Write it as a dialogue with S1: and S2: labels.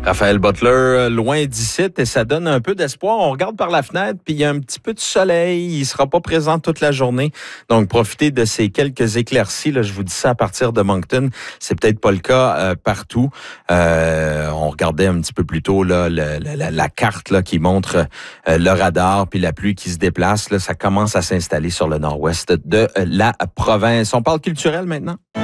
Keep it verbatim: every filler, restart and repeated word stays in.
S1: Raphaël Butler, loin d'ici, et ça donne un peu d'espoir. On regarde par la fenêtre, puis il y a un petit peu de soleil. Il sera pas présent toute la journée. Donc, profitez de ces quelques éclaircies. Là, je vous dis ça à partir de Moncton. C'est peut-être pas le cas euh, partout. Euh, on regardait un petit peu plus tôt là, le, la, la carte là, qui montre euh, le radar, puis la pluie qui se déplace. Là, ça commence à s'installer sur le nord-ouest de la province. On parle culturel maintenant?